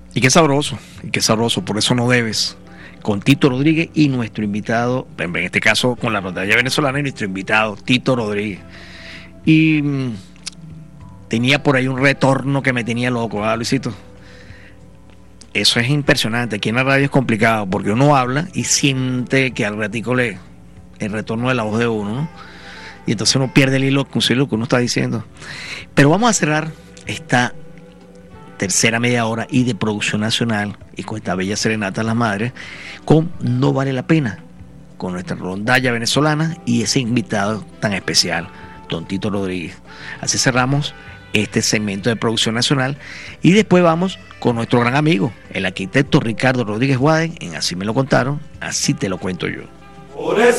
Y qué sabroso, por eso no debes. Con Tito Rodríguez y nuestro invitado, en este caso con la rondalla venezolana y nuestro invitado, Tito Rodríguez. Y tenía por ahí un retorno que me tenía loco, ¿verdad, Luisito? Eso es impresionante. Aquí en la radio es complicado porque uno habla y siente que al ratico el retorno de la voz de uno, ¿no? Y entonces uno pierde el hilo con lo que uno está diciendo. Pero vamos a cerrar esta tercera media hora y de producción nacional y con esta bella serenata a las madres con No Vale la Pena, con nuestra rondalla venezolana y ese invitado tan especial, don Tito Rodríguez. Así cerramos este segmento de producción nacional y después vamos con nuestro gran amigo, el arquitecto Ricardo Rodríguez Guaden, en Así me lo contaron, así te lo cuento yo. Por eso